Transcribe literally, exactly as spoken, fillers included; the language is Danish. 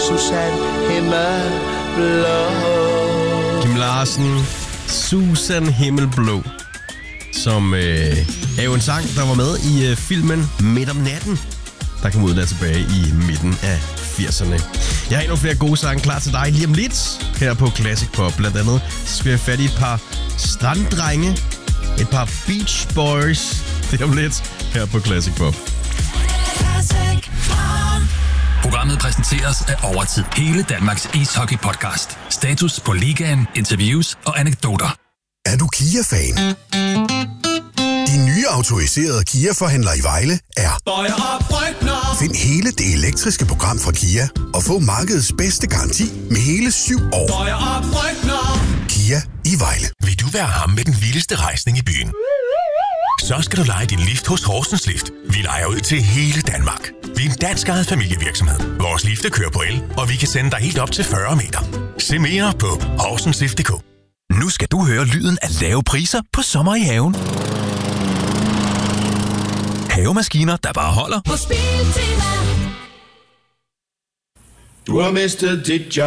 Susan Himmelblå. Kim Larsen, Susan Himmelblå, som øh, er jo en sang, der var med i øh, filmen Midt om natten, der kom ud der tilbage i midten af firserne. Jeg har endnu flere gode sange klar til dig lige om lidt her på Classic Pop. Blandt andet så skal jeg have fat i et par stranddrenge, et par Beach Boys. Det er om lidt her på Classic Pop. Classic Pop. Programmet præsenteres af Overtid. Hele Danmarks ishockey-podcast. Status på ligaen, interviews og anekdoter. Er du Kia-fan? De nye autoriserede Kia-forhandlere i Vejle er Find hele det elektriske program fra Kia og få markedets bedste garanti med hele syv år. Kia i Vejle. Vil du være ham med den vildeste rejsning i byen? Så skal du leje din lift hos Horsens Lift. Vi lejer ud til hele Danmark. Vi er en dansk ejet familievirksomhed. Vores lifte kører på el, og vi kan sende dig helt op til fyrre meter. Se mere på horsenslift punktum d k. Nu skal du høre lyden af lave priser på sommer i haven. Havemaskiner, der bare holder. Du har mistet dit job.